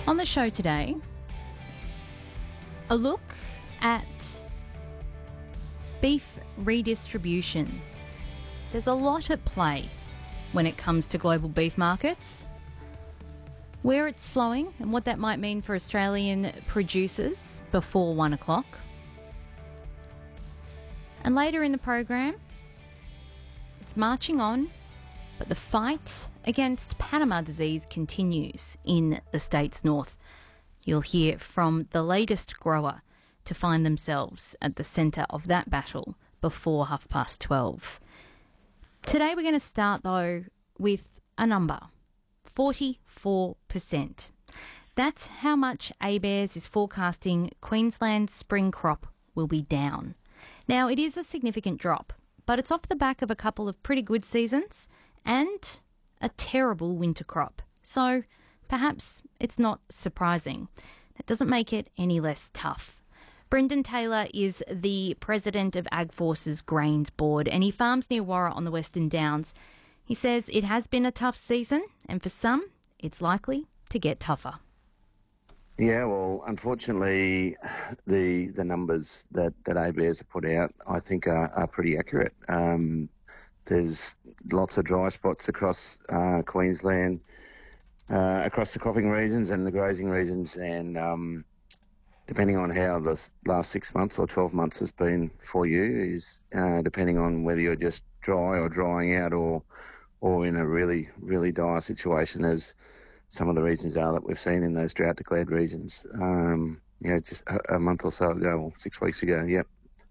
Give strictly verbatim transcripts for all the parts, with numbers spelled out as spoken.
On the show today, a look at beef redistribution. There's a lot at play when it comes to global beef markets, where it's flowing and what that might mean for Australian producers before one o'clock. And later in the program, it's marching on, but the fight against Panama disease continues in the state's north. You'll hear from the latest grower to find themselves at the centre of that battle before half past twelve. Today we're going to start, though, with a number, forty-four percent. That's how much ABARES is forecasting Queensland's spring crop will be down. Now, it is a significant drop, but it's off the back of a couple of pretty good seasons and a terrible winter crop. So perhaps it's not surprising. That doesn't make it any less tough. Brendan Taylor is the president of AgForce's Grains Board, and he farms near Warra on the Western Downs. He says it has been a tough season, and for some, it's likely to get tougher. Yeah, well, unfortunately, the the numbers that, that ABARES have put out, I think, are, are pretty accurate. Um, there's lots of dry spots across uh, Queensland, uh, across the cropping regions and the grazing regions, and um, depending on how the last six months or twelve months has been for you, is uh, depending on whether you're just dry or drying out or or in a really, really dire situation, as some of the regions are that we've seen in those drought-declared regions, um, you know, just a, a month or so ago, or six weeks ago, yep.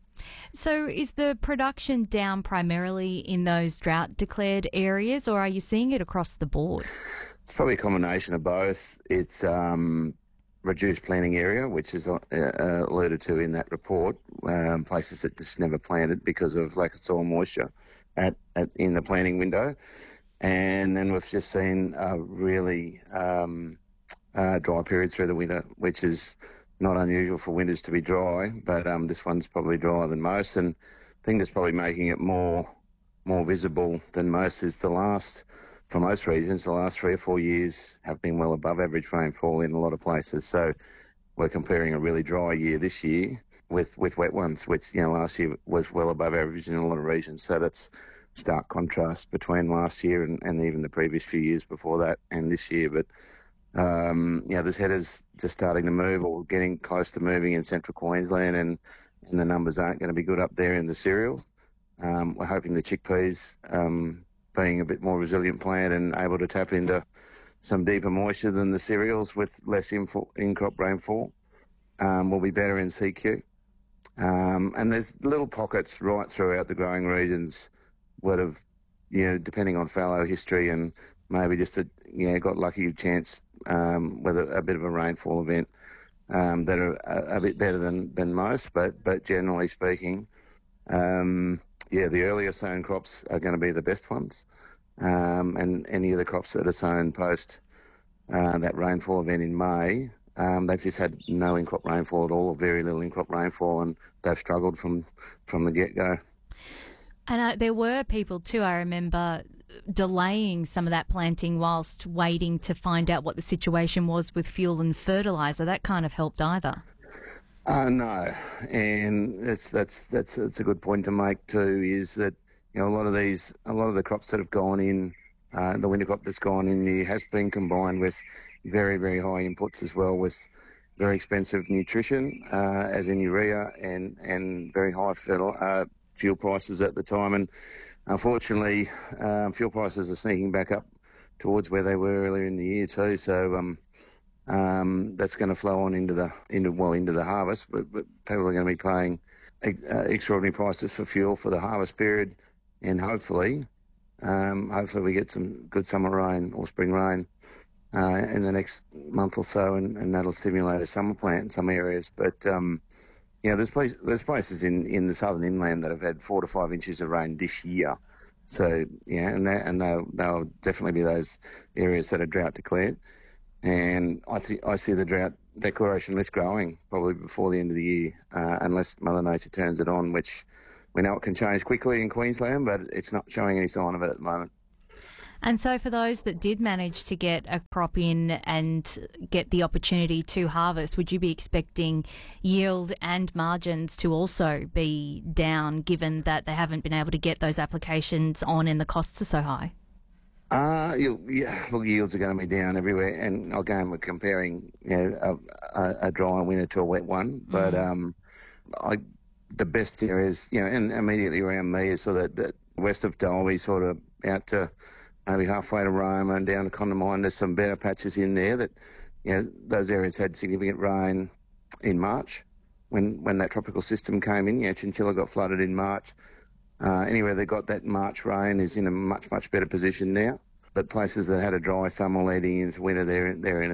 So is the production down primarily in those drought-declared areas, or are you seeing it across the board? It's probably a combination of both. It's um, reduced planting area, which is uh, uh, alluded to in that report, um, places that just never planted because of lack of soil moisture at, at in the planting window. And then we've just seen a really um, uh, dry period through the winter, which is not unusual for winters to be dry, but um, this one's probably drier than most. And the thing that's probably making it more more visible than most is the last, for most regions, the last three or four years have been well above average rainfall in a lot of places. So we're comparing a really dry year this year with, with wet ones, which, you know, last year was well above average in a lot of regions. So that's stark contrast between last year and, and even the previous few years before that and this year. But, um, yeah, this header's just starting to move or getting close to moving in central Queensland, and, and the numbers aren't going to be good up there in the cereals. Um, we're hoping the chickpeas, um, being a bit more resilient plant and able to tap into some deeper moisture than the cereals with less in-crop in rainfall, um, will be better in C Q. Um, and there's little pockets right throughout the growing regions would have, you know, depending on fallow history and maybe just a, you know, got lucky chance um, with a, a bit of a rainfall event um, that are a, a bit better than, than most. But but generally speaking, um, yeah, the earlier sown crops are going to be the best ones, um, and any of the crops that are sown post uh, that rainfall event in May, um, they've just had no in-crop rainfall at all, or very little in-crop rainfall, and they've struggled from from the get-go. And uh, there were people too, I remember, delaying some of that planting whilst waiting to find out what the situation was with fuel and fertiliser. That kind of helped either. Uh, no, and that's that's that's that's a good point to make too. Is that, you know, a lot of these, a lot of the crops that have gone in, uh, the winter crop that's gone in there has been combined with very very high inputs as well, with very expensive nutrition, uh, as in urea, and and very high fertile. Uh, fuel prices at the time, and unfortunately um, fuel prices are sneaking back up towards where they were earlier in the year too, so um, um, that's going to flow on into the into well into the harvest, but, but people are going to be paying uh, extraordinary prices for fuel for the harvest period, and hopefully um, hopefully we get some good summer rain or spring rain uh, in the next month or so, and, and that'll stimulate a summer plant in some areas. But um, you know, there's, place, there's places in, in the southern inland that have had four to five inches of rain this year. So, yeah, and that, and they'll, they'll definitely be those areas that are drought declared. And I, th- I see the drought declaration list growing probably before the end of the year, uh, unless Mother Nature turns it on, which we know it can change quickly in Queensland, but it's not showing any sign of it at the moment. And so for those that did manage to get a crop in and get the opportunity to harvest, would you be expecting yield and margins to also be down, given that they haven't been able to get those applications on and the costs are so high? Uh, you, yeah, look, yields are going to be down everywhere. And again, we're comparing you know, a, a, a dry winter to a wet one. But Mm. um, I, the best areas, you know, and immediately around me is sort of the west of Dalby, sort of out to maybe halfway to Roma and down to Condamine. There's some better patches in there that, you know, those areas had significant rain in March when, when that tropical system came in. You know, Chinchilla got flooded in March. Uh, anywhere that got that March rain is in a much, much better position now. But places that had a dry summer leading into winter, they're, they're in a